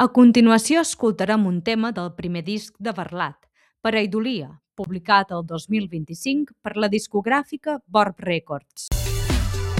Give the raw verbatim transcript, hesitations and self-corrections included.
A continuació escoltarem un tema del primer disc de Barlat, Per a Idolia, publicat el dos mil vint-i-cinc per la discogràfica Borb Records.